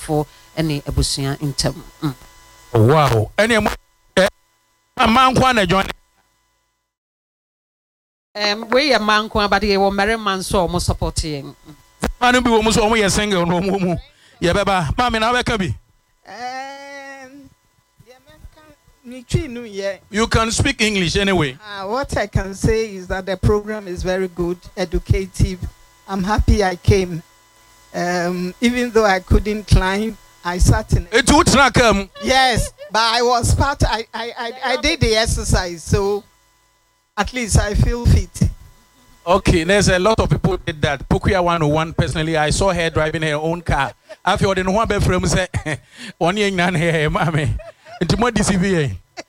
fo ene abusua ntam. Wow. Any man kwa na join. We a man kwa but ye wo marry man so mo support yen. Man bi wo mo so mo ye single no mo. Ye beba. Ma me na we ka bi. You can speak English anyway. What I can say is that the program is very good, educative. I'm happy I came. Even though I couldn't climb, I sat in it. Yes, but I was part. I did the exercise, so at least I feel fit. Okay, there's a lot of people did that. Pokuya 101 personally, I saw her driving her own car. After the one bed from say, one young man here, mommy. Into more DCVA.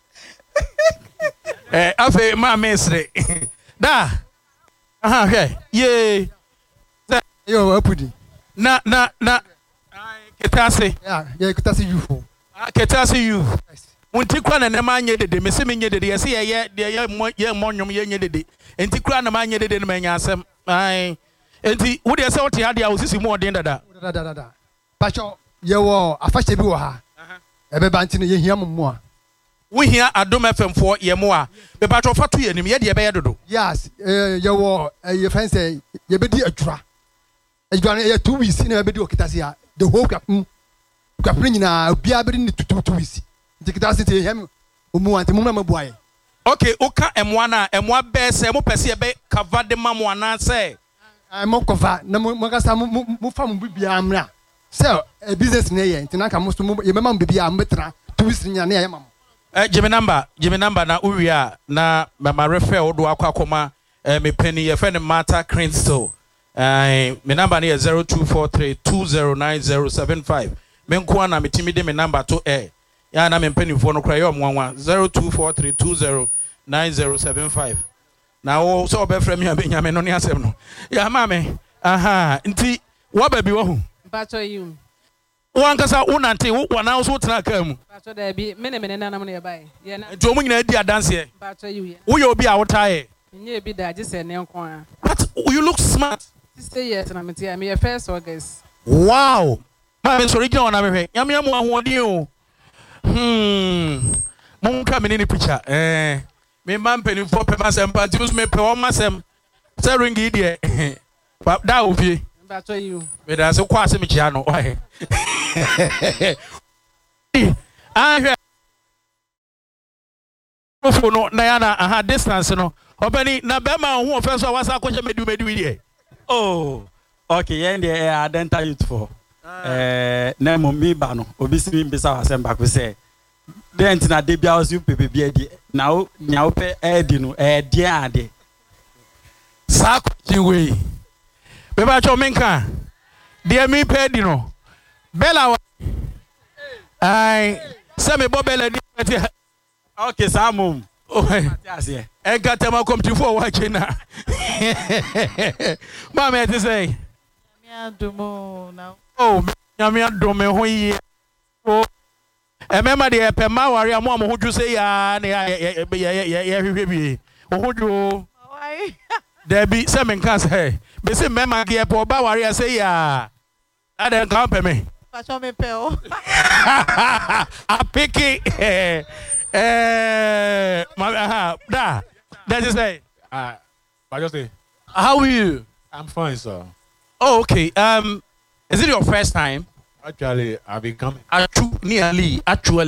After my mestre. Da. Okay. Yay. Yo, Pudi. Na. Ketase. Yeah, Ketase you for. Ketase you. Untikwa na manye de me se menye de ye se ye monyom ye nye de. Entikwa na manye de na manya asem. Ai. Enti wo de se wote ade a osisi mu odin dada. Dada. Pacho ye wo afache bi wo ha. Ebe ba ntine ye hia mo a. Wo hia Adom FM fo ye mo a. Be pacho fato ye nim ye de be ye dodo. Yes, ye wo ye friend say ye be di adwura. Adwura ye 2 weeks na be di okitase a. The whole kwapre nyina obia be ni 2 weeks. Tikitase te hem omu ante mo ma buaye. Okay, oka emwa na emwa be se mo pese be cover de mamo ana se. Mo cover na mo kasa mo fa mo bibia amra. So a business na ye ntina ka mo so ye mema mo bibia mo betra 2 weeks nya na ye mama. Jimmy number na uwia na mama refer odo akwa me penny ye friend Martha Crystal. Me number na 0243209075. Me nko na metimi de me number to ya na me penny fo no kra ye omwanwa 0243209075. na wo so be frame ya benyame no ne asem no ya mame nti wo ba bi wo hu bacho you wan kasa unante wo na so tena ka mu bacho da bi me na nam ne bai ye na nti omu nyina di adanse bacho you ye wo ye obi a wo tae nye bi da je se ne nko a but you look smart 60 years na meti am your first August. Wow, mame sorry gina na mehwe nyame amu ahoɔden o mo nka me ni picture me man penny for pe masem panti me pe o masem se ringi die ba da ofie bacho you me da se kwa ase me chia no why ahwe no na ya na distance no obani na be ma ho ofe so wasa akɔhye medu die. Oh, okay, yeah, the identity youth for na mo mi ba no obi si mi bisa wasem ba ko say den tina de bia osu pepe bia di na o nya o pe di no di ade sa ko ti we be ba cho menka de mi pe di no bela wa ai se me bo bela di okay samum Egatema come to for watching now. Mamma to say, oh, Yamia Dome, who remember the Pema warrior mom who you say, there be some cans, hey, be some member gear for Bawaria say, I don't come me. I pick it. That is say. I just say. How are you? I'm fine, sir. Oh, okay. Is it your first time? Actually, I've been coming. Actually.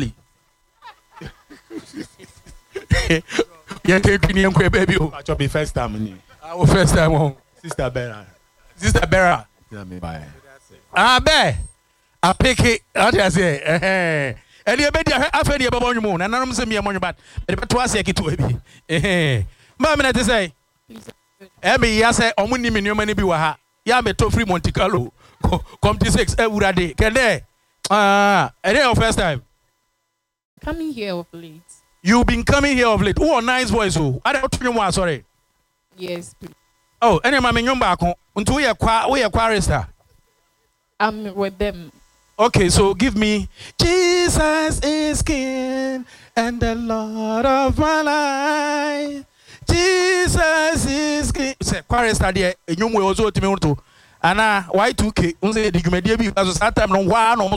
Yeah, baby. Actually, first time. Our first time home. Sister Bera. Yeah, me bye. Bear. I pick it. What I say? And you better after the Babon moon, and I'm saying, but twice I get to be. Mamma, to say, Abby, yes, I'm winning in your money. Be wa. Yame to free Monte Carlo. Come to 6 every day. Can they? A day of first time. Coming here of late. You've been coming here of late. Oh, nice voice. Oh, I don't know one. Sorry. Yes, please. Oh, any mammy, you're back home. Until we are quarista. I'm with them. Okay, so give me Jesus is King and the Lord of my life. Jesus is King. Say, quarista there. You will also to me to. Ana Y2K. Unse the Jumedi because that time no one